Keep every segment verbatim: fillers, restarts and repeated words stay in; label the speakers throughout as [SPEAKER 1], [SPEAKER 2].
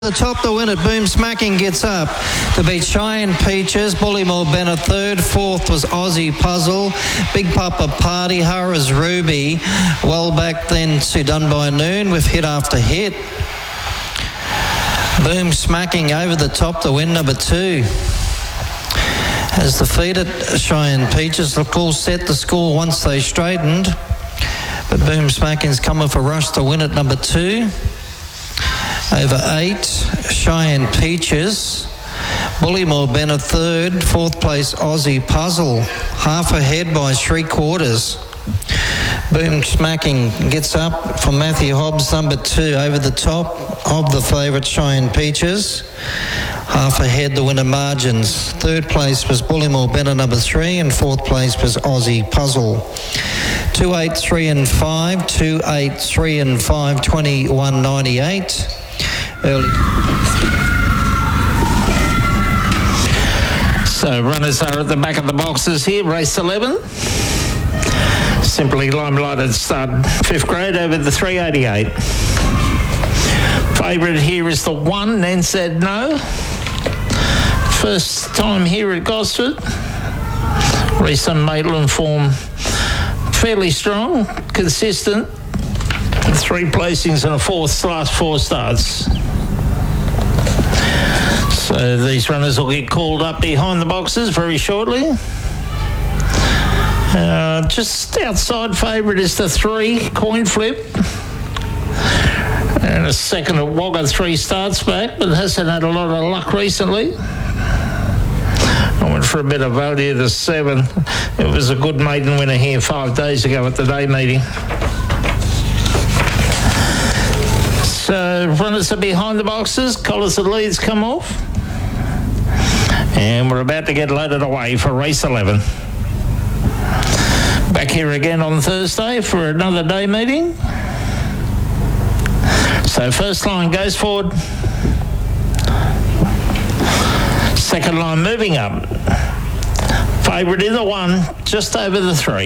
[SPEAKER 1] The top to win it, Boom Smacking gets up to beat Cheyenne Peaches. Bullymore Bennett third. Fourth was Aussie Puzzle. Big Papa Party, Harris Ruby. Well back then to Done by Noon with hit after hit. Boom Smacking over the top to win number two. Has defeated Cheyenne Peaches. Look all set to score once they straightened. But Boom Smacking's coming for rush to win at number two. Over eight, Cheyenne Peaches. Bullymore Bennett third. Fourth place, Aussie Puzzle. Half ahead by three quarters. Boom Smacking gets up from Matthew Hobbs, number two, over the top of the favourite Cheyenne Peaches. Half ahead the winner margins. Third place was Bullymore Bennett, number three, and fourth place was Aussie Puzzle. Two, eight, three, and five. Two, eight, three, and five. Twenty-one ninety-eight. Early.
[SPEAKER 2] So runners are at the back of the boxes here. Race eleven. Simply Limelighted start fifth grade over the three eighty-eight. Favourite here is the one, then said no. First time here at Gosford. Recent Maitland form fairly strong, consistent. Three placings and a fourth last four starts. So these runners will get called up behind the boxes very shortly. Uh, just outside favourite is the three, Coin Flip. And a second at Wagga, three starts back, but hasn't had a lot of luck recently. I went for a bit of value to seven. It was a good maiden winner here five days ago at the day meeting. So runners are behind the boxes. Collars and leads come off. And we're about to get loaded away for race eleven. Back here again on Thursday for another day meeting. So first line goes forward. Second line moving up. Favourite in the one, just over the three.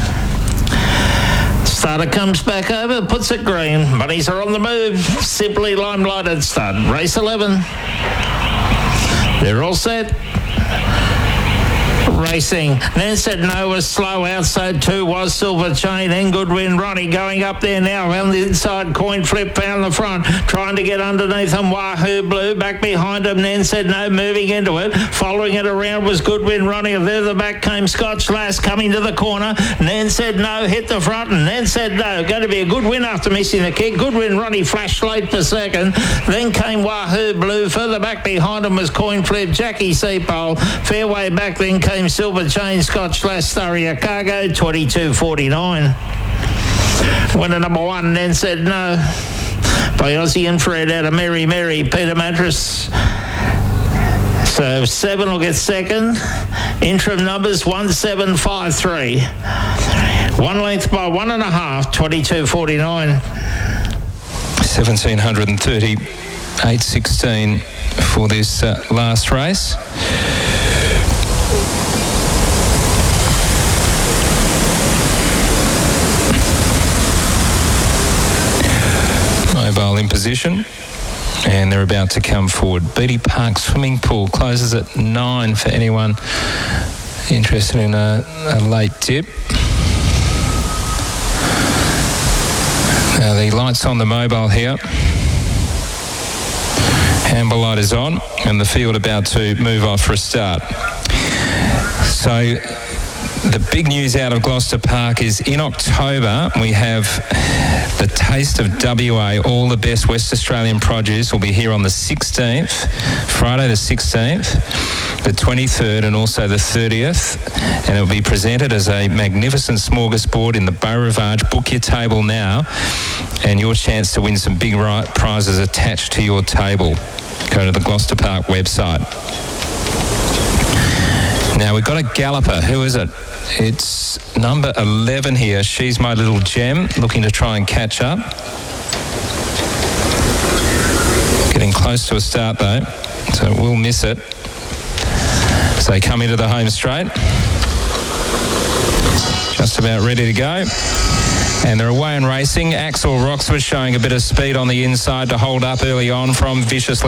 [SPEAKER 2] Starter comes back over, puts it green. Bunnies are on the move. Simply Limelighted start. Race eleven. They're all set. Racing. Then said no was slow outside two was Silver Chain and Goodwin Ronnie going up there now on the inside. Coin Flip found the front trying to get underneath them. Wahoo Blue back behind him. Then said no moving into it. Following it around was Goodwin Ronnie. There the back came Scotch Lass coming to the corner. And then said no hit the front and then said no. Going to be a good win after missing the kick. Goodwin Ronnie flashed late for second. Then came Wahoo Blue. Further back behind him was Coin Flip. Jackie Seapole. Fairway back then came Silver Chain, Scotch Lass, Thuria Cargo, twenty-two forty-nine. Winner number one then said no by Aussie and Fred out of Mary Mary, Peter Mattress. So seven will get second. Interim numbers one seven five three. One length by one and a half, twenty-two forty-nine.
[SPEAKER 3] seventeen thirty, eight sixteen for this uh, last race. Mobile in position and they're about to come forward. Beatty Park Swimming Pool closes at nine for anyone interested in a, a late dip. Now the lights on the mobile here. Amber light is on and the field about to move off for a start. So the big news out of Gloucester Park is in October we have the Taste of W A. All the best West Australian produce will be here on the sixteenth, Friday the sixteenth, the twenty-third and also the thirtieth, and it will be presented as a magnificent smorgasbord in the Beau Rivage. Book your table now and your chance to win some big prizes attached to your table. Go to the Gloucester Park website. Now we've got a galloper. Who is it? It's number eleven here. She's My Little Gem, looking to try and catch up. Getting close to a start though, so we'll miss it. So they come into the home straight. Just about ready to go. And they're away and racing. Axel Roxford showing a bit of speed on the inside to hold up early on from Viciously.